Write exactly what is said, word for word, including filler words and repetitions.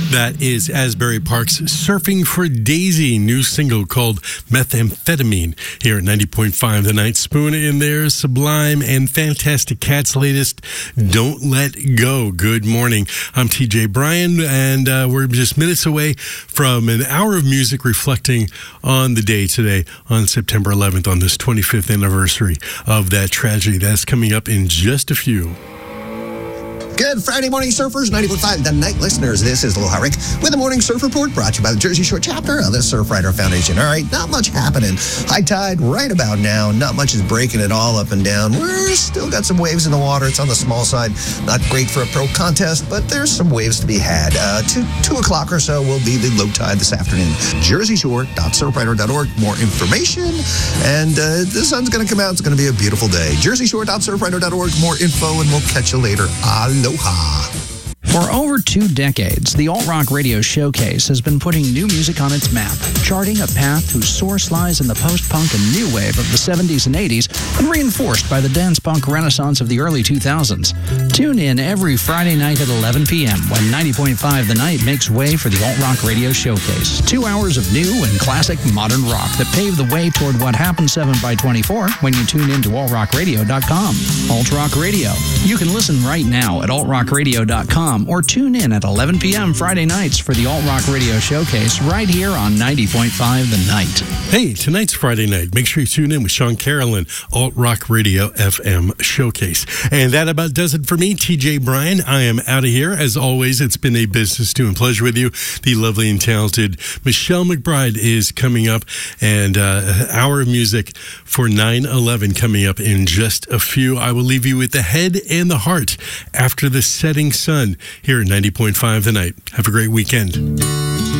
That is Asbury Park's Surfing for Daisy, new single called Methamphetamine, here at ninety point five The Night. Spoon in there, Sublime, and Fantastic Cat's latest, Don't Let Go. Good morning. I'm T J Bryan, and uh, we're just minutes away from an hour of music reflecting on the day today, on September eleventh, on this twenty-fifth anniversary of that tragedy. That's coming up in just a few. Good Friday morning, surfers. ninety point five The Night listeners. This is Aloha Rick with the Morning Surf Report, brought to you by the Jersey Shore chapter of the Surfrider Foundation. All right, not much happening. High tide right about now. Not much is breaking it all up and down. We're still got some waves in the water. It's on the small side. Not great for a pro contest, but there's some waves to be had. Uh, two, two o'clock or so will be the low tide this afternoon. jersey shore dot surfrider dot org. More information. And uh, the sun's going to come out. It's going to be a beautiful day. jersey shore dot surfrider dot org. More info, and we'll catch you later. Aloha. For over two decades, the Alt Rock Radio Showcase has been putting new music on its map, charting a path whose source lies in the post-punk and new wave of the seventies and eighties, and reinforced by the dance-punk renaissance of the early two thousands. Tune in every Friday night at eleven p.m. when ninety point five The Night makes way for the Alt Rock Radio Showcase. Two hours of new and classic modern rock that pave the way toward what happens seven by twenty-four when you tune in to alt rock radio dot com. Alt Rock Radio. You can listen right now at alt rock radio dot com or tune in at eleven p.m. Friday nights for the Alt Rock Radio Showcase right here on ninety point five The Night. Hey, tonight's Friday night. Make sure you tune in with Sean Carolyn, Alt Rock Radio F M Showcase. And that about does it for me, T J Bryan. I am out of here. As always, it's been a business to and pleasure with you. The lovely and talented Michelle McBride is coming up, and uh, an hour of music for nine eleven coming up in just a few. I will leave you with the head and the heart after the setting sun here at ninety point five The Night. Have a great weekend.